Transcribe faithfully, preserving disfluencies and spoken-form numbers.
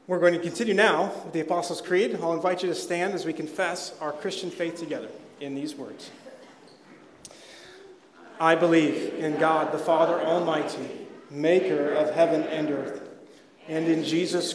We're going to continue now with the Apostles' Creed. I'll invite you to stand as we confess our Christian faith together in these words. I believe in God, the Father Almighty, maker of heaven and earth, and in Jesus